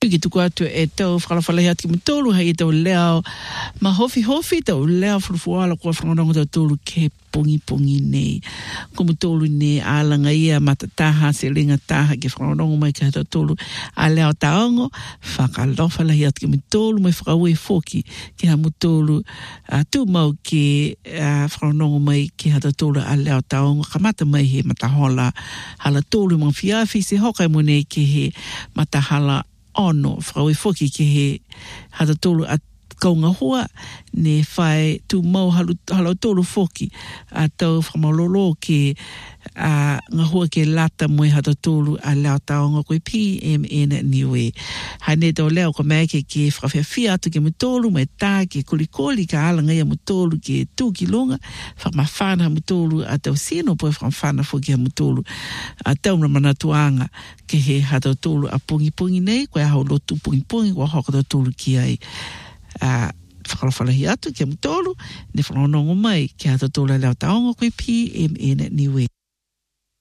Ki tuku atu e tau whakalawhalahi atu ki matolu hei e tau leo ma hofi tau leo furufuala kua whangarongo tau tolu ke pungi nei. Ko matolu ne alanga ia matataha se linga taha ke whangarongo mai ka tau tolu a leo taongo whakalawhalahi atu ki matolu mai whakaue foki ki ha matolu tu mau ke whangarongo mai ki ha tau tolu a leo taongo kamata mai he matahola hala tolu mang fiafi se hokai mone ke he matahala ono whakaue foki ke he hata tolu a kaunga hoa ne whai tu mau halau tolu foki a tau whamalolo ke ngā hoa ke lata moe hata tolu a leo taonga koe PMN niwe. Hane tau leo ko mai ke whakawhiawhia atu ke mutolu mai tā ke kolikoli ka alanga ia mutolu ke tūki longa whakamawhana mutolu a tau sino poe whakamawhana foki ha mutolu a tau mramanatuanga ke he hata tolu a pungi nei koe hau lotu pungi kua hoka tau tolu ki ai whakalawhalahi atu ke mutolu ne whanongo mai ke hata tolu a leo taonga koe PMN niwe.